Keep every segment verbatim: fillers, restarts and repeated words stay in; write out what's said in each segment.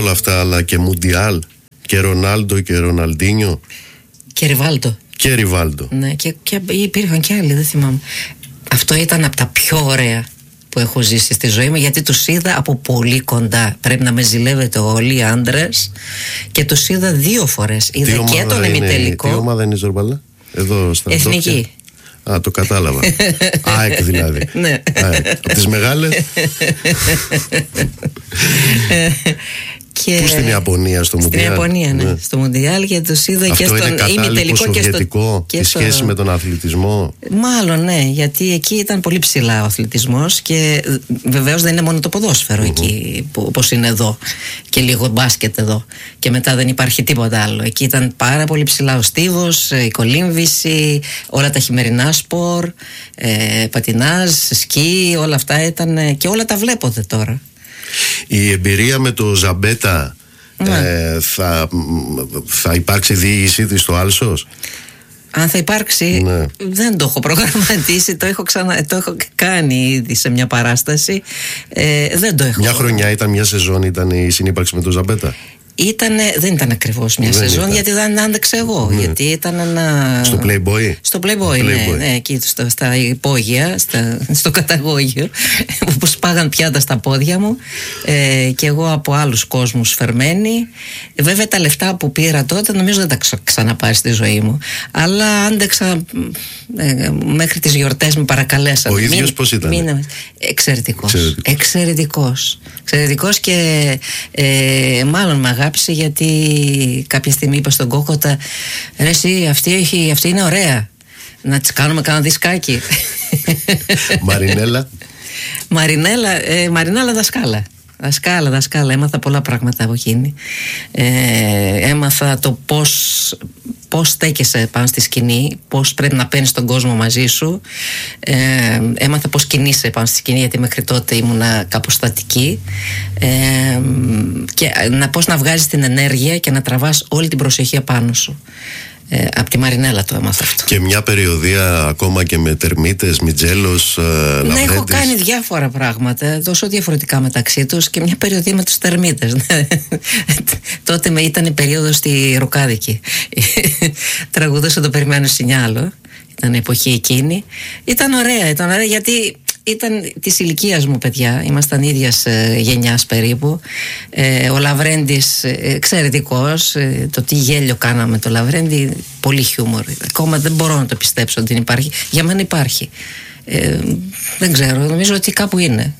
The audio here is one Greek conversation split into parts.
όλα αυτά, αλλά και Μουντιάλ και Ρονάλντο και Ροναλντίνιο. Και Ριβάλντο. Και Ριβάλντο. Ναι, και, και υπήρχαν και άλλοι, δεν θυμάμαι. Αυτό ήταν από τα πιο ωραία που έχω ζήσει στη ζωή μου, γιατί τους είδα από πολύ κοντά. Πρέπει να με ζηλεύετε όλοι οι άντρες. Και τους είδα δύο φορές. Είδα τι και τον ημιτελικό. Τι ομάδα είναι η Ζορμπαλά? Εδώ στα Εθνική. Ντόπια. Α, το κατάλαβα. ΑΕΚ δηλαδή. Ναι. Από τις μεγάλες. Και πού στην Ιαπωνία, στο Μουντιάλ? Στην Ιαπωνία, ναι. ναι. Στο Μουντιάλ, και τους είδα αυτό και στον ημιτελικό και στο. Και τη στο... σχέση με τον αθλητισμό. Μάλλον, ναι, γιατί εκεί ήταν πολύ ψηλά ο αθλητισμός. Και βεβαίως δεν είναι μόνο το ποδόσφαιρο mm-hmm. εκεί, όπως είναι εδώ. Και λίγο μπάσκετ εδώ. Και μετά δεν υπάρχει τίποτα άλλο. Εκεί ήταν πάρα πολύ ψηλά ο στίβος, η κολύμβηση, όλα τα χειμερινά σπορ, ε, πατινάζ, σκι, όλα αυτά ήταν. Και όλα τα βλέπετε τώρα. Η εμπειρία με το Ζαμπέτα, ναι. ε, θα, θα υπάρξει διήγησή της στο Άλσος? Αν θα υπάρξει, ναι. δεν το έχω προγραμματίσει, το έχω, ξανα, το έχω κάνει ήδη σε μια παράσταση, ε, δεν το έχω. Μια χρονιά ήταν, μια σεζόν ήταν η συνύπαρξη με το Ζαμπέτα? Ήτανε, δεν ήταν ακριβώς μια δεν σεζόν ήταν. Γιατί δεν άντεξα εγώ, ναι. γιατί ήταν ένα... Στο Playboy? Στο Playboy, ναι, Playboy. ναι, εκεί στο, στα υπόγεια, στα, στο καταγόγιο που σπάγαν πιάτα στα πόδια μου, ε, και εγώ από άλλους κόσμους φερμένη. Βέβαια τα λεφτά που πήρα τότε νομίζω δεν τα ξα, ξαναπάρει στη ζωή μου, αλλά άντεξα ε, μέχρι τις γιορτές, με παρακαλέσαν. Ο ίδιος πώς ήταν? Μην, εξαιρετικός, εξαιρετικός. εξαιρετικός εξαιρετικός και ε, μάλλον με αγάπησε, γιατί κάποια στιγμή είπα στον Κόκοτα, ρε εσύ, αυτή, έχει, αυτή είναι ωραία, να της κάνουμε κανένα δισκάκι. Μαρινέλα? Μαρινέλα, ε, Μαρινέλα δασκάλα. Δασκάλα, δασκάλα, έμαθα πολλά πράγματα από εκείνη. Ε, έμαθα το πώς, πώς στέκεσαι πάνω στη σκηνή, πώς πρέπει να παίρνεις τον κόσμο μαζί σου. Ε, έμαθα πώς κινείσαι πάνω στη σκηνή, γιατί μέχρι τότε ήμουνα κάπως στατική. Ε, και να, πώς να βγάζεις την ενέργεια και να τραβάς όλη την προσοχή απάνω σου. Ε, από τη Μαρινέλα το έμαθα αυτό. Και μια περιοδία ακόμα και με τερμίτες, Μιτζέλος, ε, Λαβρέντης. Ναι, έχω κάνει διάφορα πράγματα, τόσο διαφορετικά μεταξύ τους, και μια περιοδία με τους τερμίτες. Τότε με ήταν η περίοδος στη Ροκάδικη. Τραγουδούσα το Περιμένω Σινιάλο. Ήταν η εποχή εκείνη. Ήταν ωραία, ήταν ωραία γιατί ήταν της ηλικίας μου, παιδιά. Ήμασταν ίδιας ε, γενιάς περίπου. Ε, ο Λαβρέντης ε, εξαιρετικός. Ε, το τι γέλιο κάναμε το Λαβρέντη, πολύ χιούμορ. Ακόμα δεν μπορώ να το πιστέψω ότι υπάρχει. Για μένα υπάρχει. Ε, δεν ξέρω, νομίζω ότι κάπου είναι.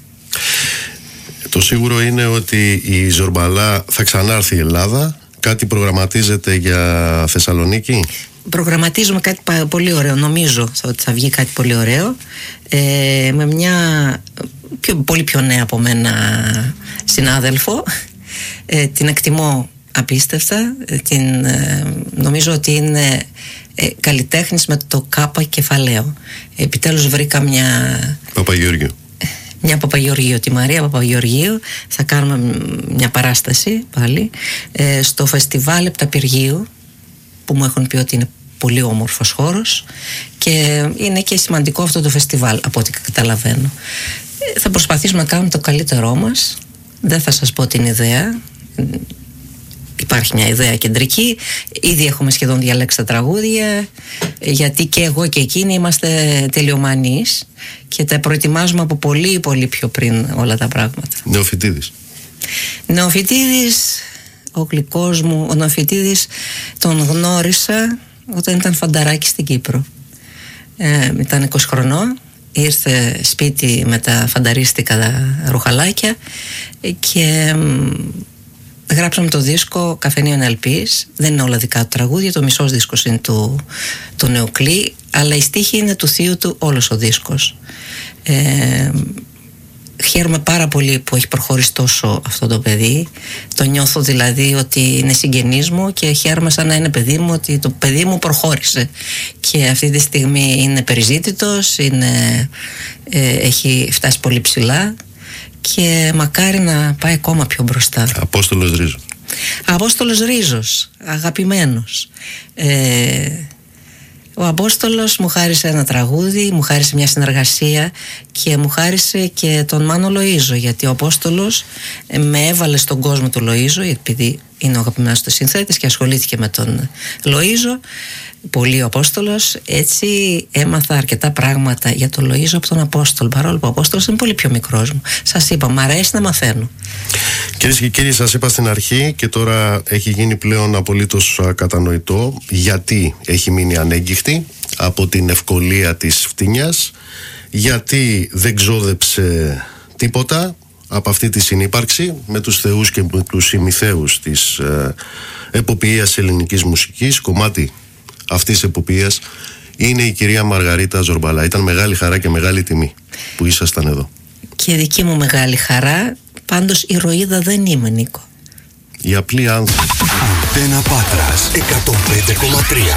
Το σίγουρο είναι ότι η Ζορμπαλά θα ξανάρθει η Ελλάδα. Κάτι προγραμματίζεται για Θεσσαλονίκη? Προγραμματίζουμε κάτι πολύ ωραίο, νομίζω ότι θα βγει κάτι πολύ ωραίο, ε, με μια πιο, πολύ πιο νέα από μένα συνάδελφο. ε, την εκτιμώ απίστευτα, ε, την, ε, νομίζω ότι είναι ε, καλλιτέχνης με το κάπα κεφαλαίο. Επιτέλους βρήκα μια Παπαγεωργίου μια Παπαγεωργίου, τη Μαρία Παπαγεωργίου. Θα κάνουμε μια παράσταση πάλι ε, στο φεστιβάλ Επταπυργίου, που μου έχουν πει ότι είναι πολύ όμορφος χώρος και είναι και σημαντικό αυτό το φεστιβάλ, από ό,τι καταλαβαίνω. Ε, θα προσπαθήσουμε να κάνουμε το καλύτερό μας. Δεν θα σας πω την ιδέα. Υπάρχει μια ιδέα κεντρική. Ήδη έχουμε σχεδόν διαλέξει τα τραγούδια, γιατί και εγώ και εκείνοι είμαστε τελειομανείς και τα προετοιμάζουμε από πολύ πολύ πιο πριν όλα τα πράγματα. Νεοφυτίδης. Νεοφυτίδης, ο γλυκός μου, ο Νεοφυτίδης τον γνώρισα όταν ήταν φανταράκι στην Κύπρο. Ε, ήταν είκοσι χρονών, ήρθε σπίτι με τα φανταρίστικα ρουχαλάκια και γράψαμε το δίσκο Καφενείο Ελπής. Δεν είναι όλα δικά του τραγούδια, το μισός δίσκος είναι του, του Νεοκλή, αλλά η στίχη είναι του θείου του όλος ο δίσκος. Ε, χαίρομαι πάρα πολύ που έχει προχωρήσει τόσο αυτό το παιδί. Το νιώθω δηλαδή ότι είναι συγγενής μου και χαίρομαι σαν να είναι παιδί μου, ότι το παιδί μου προχώρησε και αυτή τη στιγμή είναι περιζήτητος, είναι, ε, έχει φτάσει πολύ ψηλά και μακάρι να πάει ακόμα πιο μπροστά. Απόστολος Ρίζος. Απόστολος Ρίζος, αγαπημένος. Ε, Ο Απόστολος μου χάρισε ένα τραγούδι, μου χάρισε μια συνεργασία και μου χάρισε και τον Μάνο Λοΐζο, γιατί ο Απόστολος με έβαλε στον κόσμο του Λοΐζο, επειδή είναι ο αγαπημένος του συνθέτης και ασχολήθηκε με τον Λοΐζο πολύ ο Απόστολος. Έτσι έμαθα αρκετά πράγματα για τον Λοΐζο από τον Απόστολο, παρόλο που ο Απόστολος είναι πολύ πιο μικρός μου. Σας είπα, μ' αρέσει να μαθαίνω. Κυρίες και κύριοι, σας είπα στην αρχή και τώρα έχει γίνει πλέον απολύτως κατανοητό γιατί έχει μείνει ανέγκυχτη από την ευκολία της φτηνιάς, γιατί δεν ξόδεψε τίποτα από αυτή τη συνύπαρξη με τους θεούς και με τους ημιθέους της ε, εποποιείας ελληνικής μουσικής. Κομμάτι αυτής της εποποιείας είναι η κυρία Μαργαρίτα Ζορμπαλά. Ήταν μεγάλη χαρά και μεγάλη τιμή που ήσασταν εδώ. Και δική μου μεγάλη χαρά. Πάντως ηρωίδα δεν είμαι, Νίκο. Οι απλοί άνθρωποι. Αντένα Πάτρας εκατόν πέντε κόμμα τρία.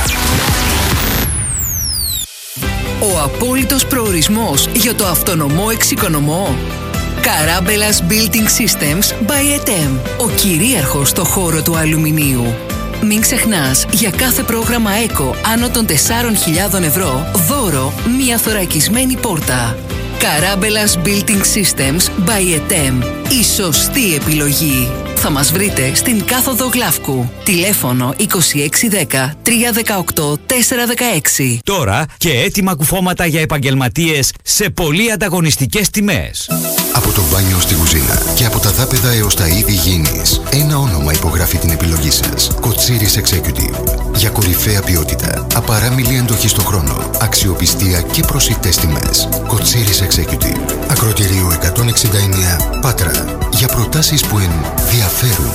Ο απόλυτος προορισμός για το αυτονομό εξοικονομό. Καράμπελας Building Systems by ΕΤΕΜ. Ο κυρίαρχος στο χώρο του αλουμινίου. Μην ξεχνάς, για κάθε πρόγραμμα ΕΚΟ άνω των τεσσάρων χιλιάδων ευρώ, δώρο μία θωρακισμένη πόρτα. Καράμπελας Building Systems by ΕΤΕΜ. Η σωστή επιλογή. Θα μας βρείτε στην κάθοδο Γλαύκου. Τηλέφωνο είκοσι έξι δέκα τρία δεκαοκτώ τέσσερα δεκαέξι. Τώρα και έτοιμα κουφώματα για επαγγελματίες σε πολύ ανταγωνιστικές τιμές. Από το μπάνιο στη κουζίνα και από τα δάπεδα έως τα είδη γήινης, ένα όνομα υπογράφει την επιλογή σας. Κοτσίρις Executive. Για κορυφαία ποιότητα, απαράμιλη αντοχή στο χρόνο, αξιοπιστία και προσιτές τιμές. Κοτσίρις Executive. Ακροτηρίου εκατόν εξήντα εννέα Πάτρα. Για προτάσεις που ενδιαφέρουν.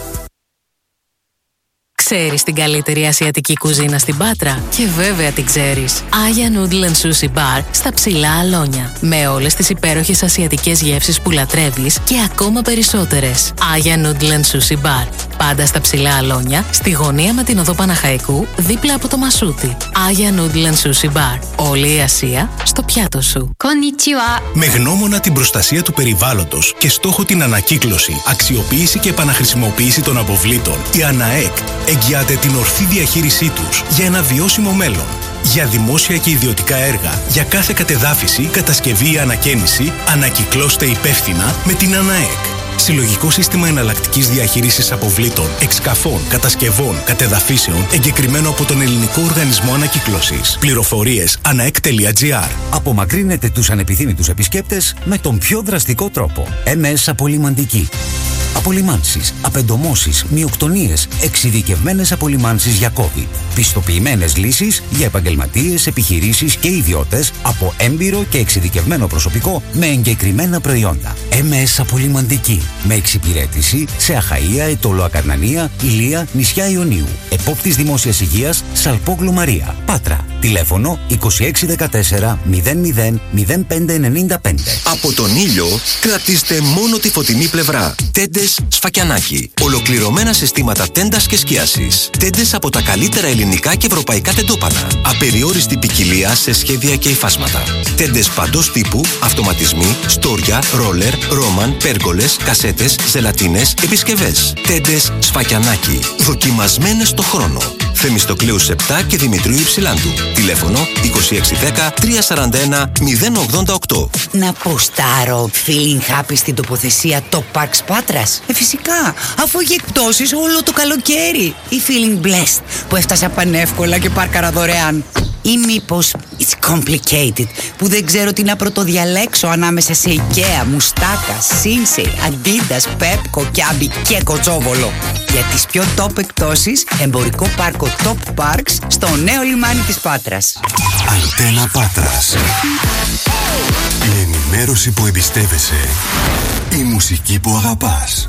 Ξέρεις την καλύτερη ασιατική κουζίνα στην Πάτρα? Και βέβαια την ξέρεις. Aya Noodle and Sushi Bar στα Ψηλά Αλόνια. Με όλες τις υπέροχες ασιατικές γεύσεις που λατρεύεις και ακόμα περισσότερες. Aya Noodle and Sushi Bar. Πάντα στα Ψηλά Αλόνια, στη γωνία με την οδό Παναχαϊκού, δίπλα από το Μασούτι. Aya Noodle and Sushi Bar. Όλη η Ασία στο πιάτο σου. Konnichiwa. Με γνώμονα την προστασία του περιβάλλοντος και στόχο την ανακύκλωση, αξιοποίηση και επαναχρησιμοποίηση των αποβλήτων, η ΑΝΑΕΚ εγγυάται την ορθή διαχείρισή τους για ένα βιώσιμο μέλλον. Για δημόσια και ιδιωτικά έργα, για κάθε κατεδάφιση, κατασκευή ή ανακαίνιση, ανακυκλώστε υπεύθυνα με την ΑΝΑΕΚ. Συλλογικό σύστημα εναλλακτικής διαχείρισης αποβλήτων, εξκαφών, κατασκευών, κατεδαφίσεων, εγκεκριμένο από τον Ελληνικό Οργανισμό Ανακύκλωσης. Πληροφορίες αναεκ τελεία τζι άρ. Απομακρύνετε τους ανεπιθύμητους επισκέπτες με τον πιο δραστικό τρόπο. εμ ες Απολυμαντική. Απολυμάνσεις, απεντομώσεις, μειοκτονίες, εξειδικευμένες απολυμάνσεις για COVID. Πιστοποιημένες λύσεις για επαγγελματίες, επιχειρήσεις και ιδιώτες από έμπειρο και εξειδικευμένο προσωπικό με εγκεκριμένα προϊόντα. εμ ες Απολυμαντική. Με εξυπηρέτηση σε Αχαΐα, Αιτωλό Ακαρνανία, Ηλία, νησιά Ιωνίου. Επόπτης Δημόσιας Υγείας, Σαλπόγλου Μαρία. Πάτρα. Τηλέφωνο είκοσι έξι δεκατέσσερα μηδέν μηδέν μηδέν πέντε ενενήντα πέντε. Από τον ήλιο κρατήστε μόνο τη φωτεινή πλευρά. Τέντες Σφακιανάκη. Ολοκληρωμένα συστήματα τέντας και σκίασης. Τέντες από τα καλύτερα ελληνικά και ευρωπαϊκά τεντόπανα. Απεριόριστη ποικιλία σε σχέδια και υφάσματα. Τέντες παντός τύπου, αυτοματισμοί, στόρια, ρόλερ, ρόμαν, πέργολες, κασέτες, ζελατίνες, επισκευές. Τέντες Σφακιανάκη. Δοκιμασμένες στο χρόνο. Θεμιστοκλέους επτά και Δημητρίου Υψηλάντου. Τηλέφωνο είκοσι έξι δέκα τρία σαράντα ένα μηδέν ογδόντα οκτώ. Να ποστάρω feeling happy στην τοποθεσία Top Parks Πάτρας? Ε, φυσικά, αφού έχει εκπτώσεις όλο το καλοκαίρι. Ή feeling blessed που έφτασα πανεύκολα και πάρκαρα δωρεάν. Ή μήπως it's complicated που δεν ξέρω τι να πρωτοδιαλέξω ανάμεσα σε IKEA, Μουστάκα, Σίνσεϊ, Αντίντας, Πέπκο, Κιάμπι και Κοτσόβολο. Για τις πιο top εκπτώσεις, εμπορικό πάρκο Top Parks στο νέο λιμάνι της Πάτρας. Αντένα Πάτρας. Η ενημέρωση που εμπιστεύεσαι. Η μουσική που αγαπάς.